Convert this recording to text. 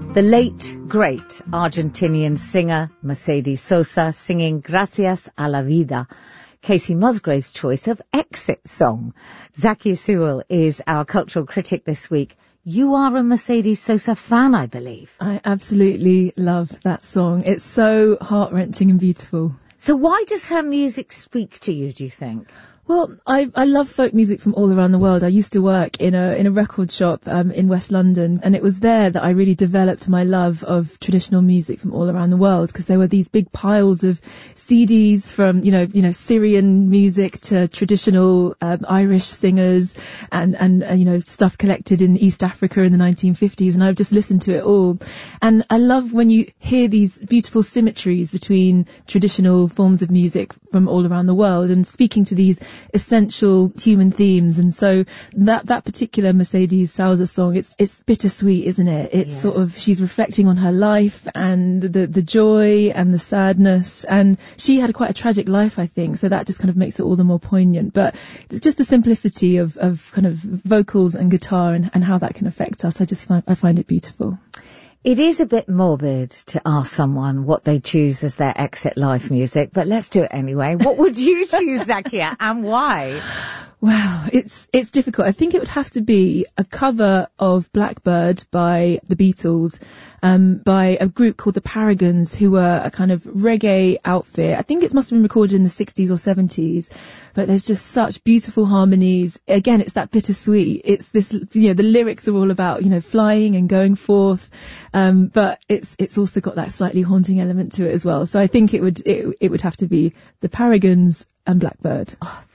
The late, great Argentinian singer Mercedes Sosa singing Gracias a la Vida, Casey Musgrave's choice of Exit song. Zakia Sewell is our cultural critic this week. You are a Mercedes Sosa fan, I believe. I absolutely love that song. It's so heart-wrenching and beautiful. So why does her music speak to you, do you think? Well, I love folk music from all around the world. I used to work in a record shop in West London, and it was there that I really developed my love of traditional music from all around the world, because there were these big piles of CDs from you know Syrian music to traditional Irish singers and stuff collected in East Africa in the 1950s, and I've just listened to it all. And I love when you hear these beautiful symmetries between traditional forms of music from all around the world and speaking to these essential human themes. And so that particular Mercedes Sosa song, it's bittersweet, isn't it? It's sort of, she's reflecting on her life and the joy and the sadness, and she had quite a tragic life, I think, so that just kind of makes it all the more poignant. But it's just the simplicity of kind of vocals and guitar and how that can affect us. I find it beautiful. It is a bit morbid to ask someone what they choose as their exit life music, but let's do it anyway. What would you choose, Zakia, and why? Well, it's difficult. I think it would have to be a cover of Blackbird by the Beatles, by a group called the Paragons, who were a kind of reggae outfit. I think it must have been recorded in the 60s or 70s, but there's just such beautiful harmonies. Again, it's that bittersweet. It's this, the lyrics are all about, flying and going forth, but it's also got that slightly haunting element to it as well. So I think it would have to be the Paragons and Blackbird. Oh,